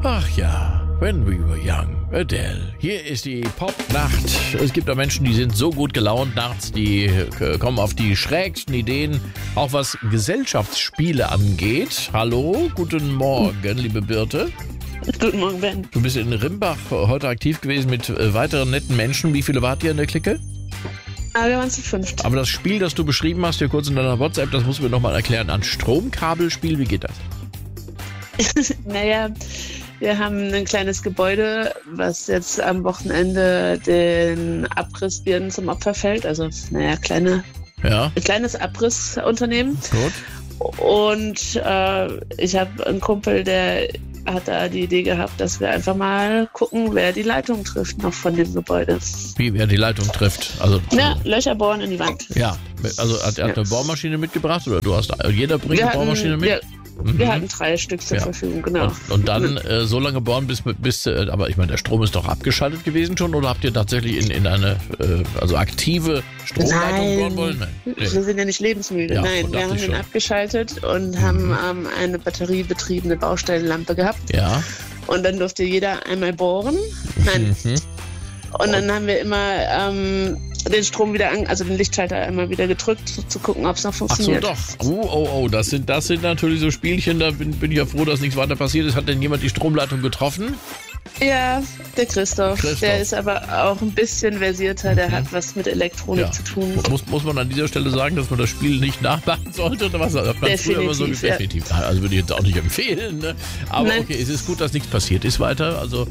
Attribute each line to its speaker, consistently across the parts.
Speaker 1: Rimbach, ja. When we were young, Adele. Hier ist die Popnacht. Es gibt auch Menschen, die sind so gut gelaunt nachts, die kommen auf die schrägsten Ideen, auch was Gesellschaftsspiele angeht. Hallo, guten Morgen, liebe Birte.
Speaker 2: Guten Morgen, Ben.
Speaker 1: Du bist in Rimbach heute aktiv gewesen mit weiteren netten Menschen. Wie viele wart ihr in der Clique?
Speaker 2: Wir waren zu fünft.
Speaker 1: Aber das Spiel, das du beschrieben hast, hier kurz in deiner WhatsApp, das musst du mir nochmal erklären. Ein Stromkabelspiel, wie geht das?
Speaker 2: Naja, wir haben ein kleines Gebäude, was jetzt am Wochenende den Abrissbirnen zum Opfer fällt. Also, ein kleines Abrissunternehmen.
Speaker 1: Gut.
Speaker 2: Und ich habe einen Kumpel, der hat da die Idee gehabt, dass wir einfach mal gucken, wer die Leitung trifft noch von dem Gebäude.
Speaker 1: Wie, wer die Leitung trifft? Also,
Speaker 2: Löcher bohren in die Wand.
Speaker 1: Ja, also hat er eine Bohrmaschine mitgebracht oder jeder bringt eine Bohrmaschine mit?
Speaker 2: Wir hatten 3 Stück zur Verfügung, genau.
Speaker 1: Und dann so lange bohren, bis aber ich meine, der Strom ist doch abgeschaltet gewesen schon, oder habt ihr tatsächlich in eine aktive Stromleitung bohren wollen? Nein.
Speaker 2: Wir sind ja nicht lebensmüde.
Speaker 1: Ja,
Speaker 2: nein, wir haben den abgeschaltet und haben eine batteriebetriebene Baustellenlampe gehabt.
Speaker 1: Ja.
Speaker 2: Und dann durfte jeder einmal bohren. Nein. Und dann haben wir immer den Strom wieder den Lichtschalter einmal wieder gedrückt, zu gucken, ob es noch funktioniert.
Speaker 1: Ach so, doch. Oh, das sind natürlich so Spielchen, da bin ich ja froh, dass nichts weiter passiert ist. Hat denn jemand die Stromleitung getroffen?
Speaker 2: Ja, der Christoph. Der ist aber auch ein bisschen versierter, der hat was mit Elektronik zu tun.
Speaker 1: Muss man an dieser Stelle sagen, dass man das Spiel nicht nachmachen sollte? Oder was? Definitiv. Also würde ich jetzt auch nicht empfehlen. Ne? Aber nein. Okay, es ist gut, dass nichts passiert ist weiter. Also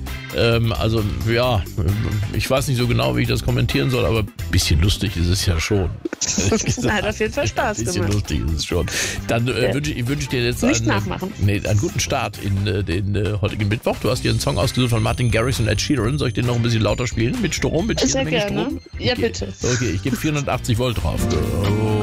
Speaker 1: ich weiß nicht so genau, wie ich das kommentieren soll, aber ein bisschen lustig ist es ja schon.
Speaker 2: Hat auf jeden Fall Spaß gemacht.
Speaker 1: Ein bisschen lustig ist es schon. Dann wünsche ich dir jetzt einen guten Start in den heutigen Mittwoch. Du hast dir einen Song ausgesucht von Martin Garrix und Ed Sheeran. Soll ich den noch ein bisschen lauter spielen? Mit Strom? Mit
Speaker 2: sehr gerne.
Speaker 1: Strom?
Speaker 2: Ja, bitte.
Speaker 1: Okay, ich gebe 480 Volt drauf. Oh.